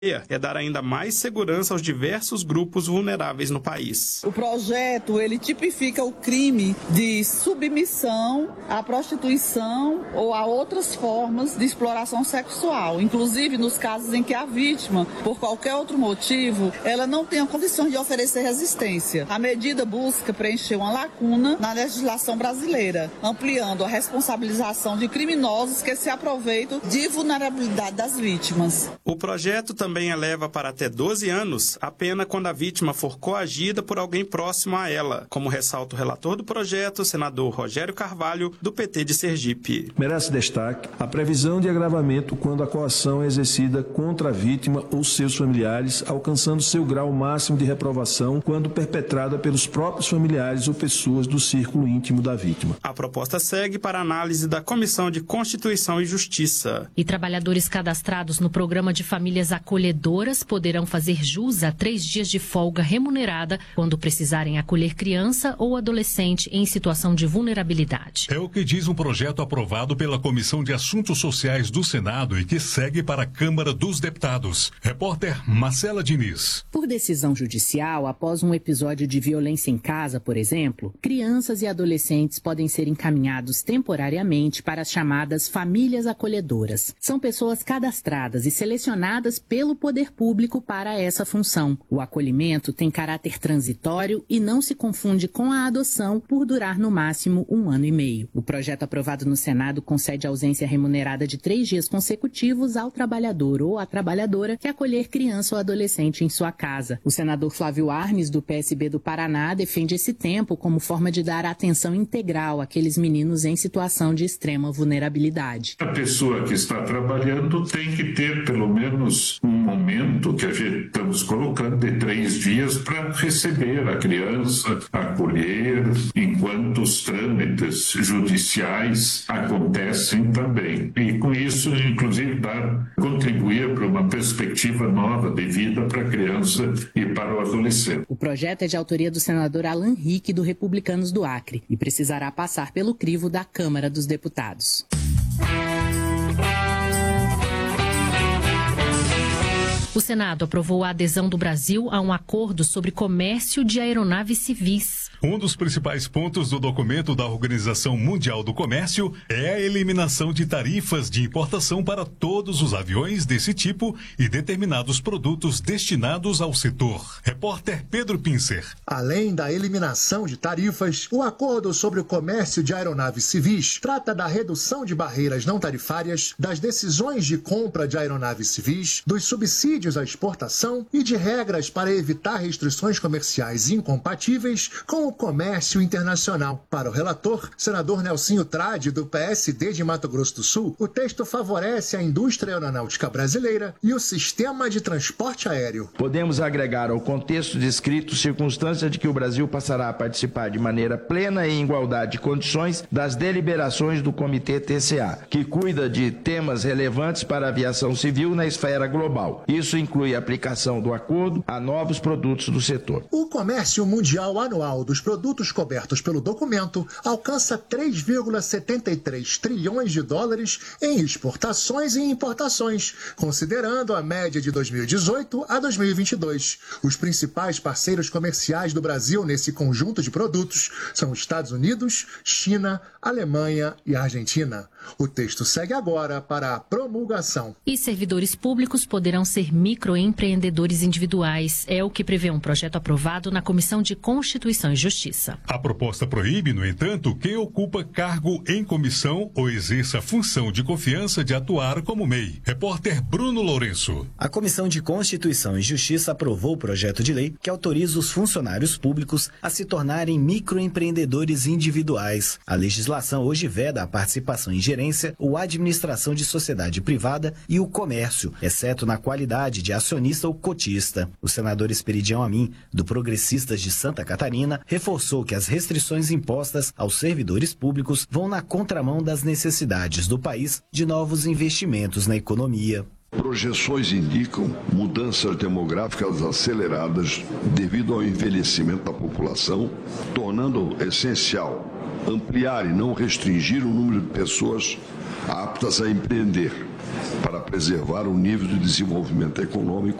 é dar ainda mais segurança aos diversos grupos vulneráveis no país. O projeto, ele tipifica o crime de submissão à prostituição ou a outras formas de exploração sexual, inclusive nos casos em que a vítima, por qualquer outro motivo, ela não tenha condições de oferecer resistência. A medida busca preencher uma lacuna na legislação brasileira, ampliando a responsabilização de criminosos que se aproveitam de vulnerabilidade das vítimas. O projeto também eleva para até 12 anos a pena quando a vítima for coagida por alguém próximo a ela, como ressalta o relator do projeto, o senador Rogério Carvalho, do PT de Sergipe. Merece destaque a previsão de agravamento quando a coação é exercida contra a vítima ou seus familiares, alcançando seu grau máximo de reprovação quando perpetrada pelos próprios familiares ou pessoas do círculo íntimo da vítima. A proposta segue para análise da Comissão de Constituição e Justiça. E trabalhadores cadastrados no Programa de Famílias Acolhedoras poderão fazer jus a 3 dias de folga remunerada quando precisarem acolher criança ou adolescente em situação de vulnerabilidade. É o que diz um projeto aprovado pela Comissão de Assuntos Sociais do Senado e que segue para a Câmara dos Deputados. Repórter Marcela Diniz. Por decisão judicial, após um episódio de violência em casa, por exemplo, crianças e adolescentes podem ser encaminhados temporariamente para as chamadas famílias acolhedoras. São pessoas cadastradas e selecionadas pelo poder público para essa função. O acolhimento tem caráter transitório e não se confunde com a adoção por durar no máximo 1 ano e meio. O projeto aprovado no Senado concede ausência remunerada de 3 dias consecutivos ao trabalhador ou à trabalhadora que acolher criança ou adolescente em sua casa. O senador Flávio Arnes, do PSB do Paraná, defende esse tempo como forma de dar atenção integral àqueles meninos em situação de extrema vulnerabilidade. A pessoa que está trabalhando tem que ter pelo menos um momento que a gente estamos colocando de 3 dias para receber a criança, acolher, enquanto os trâmites judiciais acontecem também. E com isso, inclusive, contribuir para uma perspectiva nova de vida para a criança e para o adolescente. O projeto é de autoria do senador Alan Rick, do Republicanos do Acre, e precisará passar pelo crivo da Câmara dos Deputados. O Senado aprovou a adesão do Brasil a um acordo sobre comércio de aeronaves civis. Um dos principais pontos do documento da Organização Mundial do Comércio é a eliminação de tarifas de importação para todos os aviões desse tipo e determinados produtos destinados ao setor. Repórter Pedro Pincer. Além da eliminação de tarifas, o acordo sobre o comércio de aeronaves civis trata da redução de barreiras não tarifárias, das decisões de compra de aeronaves civis, dos subsídios à exportação e de regras para evitar restrições comerciais incompatíveis com o comércio internacional. Para o relator, senador Nelsinho Trade, do PSD de Mato Grosso do Sul, o texto favorece a indústria aeronáutica brasileira e o sistema de transporte aéreo. Podemos agregar ao contexto descrito circunstância de que o Brasil passará a participar de maneira plena e em igualdade de condições das deliberações do Comitê TCA, que cuida de temas relevantes para a aviação civil na esfera global. Isso inclui a aplicação do acordo a novos produtos do setor. O comércio mundial anual dos produtos cobertos pelo documento alcança 3,73 trilhões de dólares em exportações e importações, considerando a média de 2018 a 2022. Os principais parceiros comerciais do Brasil nesse conjunto de produtos são Estados Unidos, China, Alemanha e Argentina. O texto segue agora para a promulgação. E servidores públicos poderão ser microempreendedores individuais. É o que prevê um projeto aprovado na Comissão de Constituição e Justiça. A proposta proíbe, no entanto, quem ocupa cargo em comissão ou exerça função de confiança de atuar como MEI. Repórter Bruno Lourenço. A Comissão de Constituição e Justiça aprovou o projeto de lei que autoriza os funcionários públicos a se tornarem microempreendedores individuais. A legislação hoje veda a participação em gerência ou administração de sociedade privada e o comércio, exceto na qualidade de acionista ou cotista. O senador Esperidião Amin, do Progressistas de Santa Catarina, reforçou que as restrições impostas aos servidores públicos vão na contramão das necessidades do país de novos investimentos na economia. Projeções indicam mudanças demográficas aceleradas devido ao envelhecimento da população, tornando essencial ampliar e não restringir o número de pessoas aptas a empreender para preservar o nível de desenvolvimento econômico